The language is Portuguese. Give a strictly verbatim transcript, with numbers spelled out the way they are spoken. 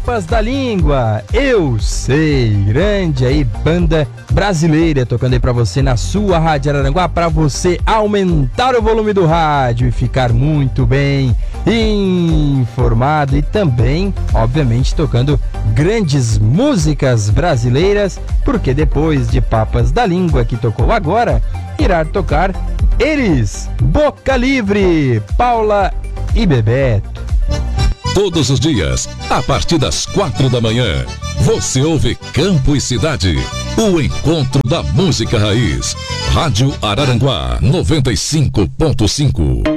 Papas da Língua, eu sei, grande aí, banda brasileira tocando aí pra você na sua Rádio Araranguá, pra você aumentar o volume do rádio e ficar muito bem informado e também, obviamente, tocando grandes músicas brasileiras, porque depois de Papas da Língua que tocou agora, irá tocar eles, Boca Livre, Paula e Bebeto. Todos os dias, a partir das quatro da manhã, você ouve Campo e Cidade, o encontro da música raiz. Rádio Araranguá noventa e cinco ponto cinco.